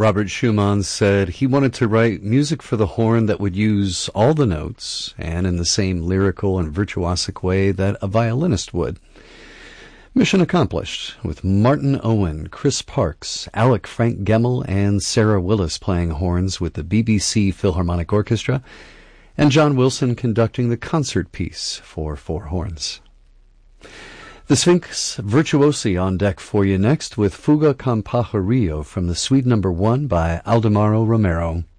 Robert Schumann said he wanted to write music for the horn that would use all the notes and in the same lyrical and virtuosic way that a violinist would. Mission accomplished, with Martin Owen, Chris Parks, Alec Frank Gemmel, and Sarah Willis playing horns with the BBC Philharmonic Orchestra, and John Wilson conducting the concert piece for four horns. The Sphinx Virtuosi on deck for you next with Fuga con Pajarillo from the Suite No. 1 by Aldemaro Romero.